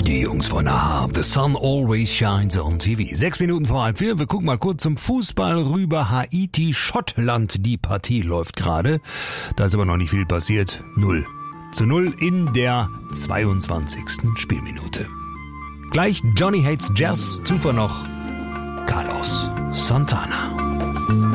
Die Jungs von Aha, The Sun Always Shines on TV. 6 Minuten vor 3:30. Wir gucken mal kurz zum Fußball rüber. Haiti, Schottland. Die Partie läuft gerade. Da ist aber noch nicht viel passiert. 0:0 in der 22. Spielminute. Gleich Johnny Hates Jazz. Zuvor noch Carlos Santana.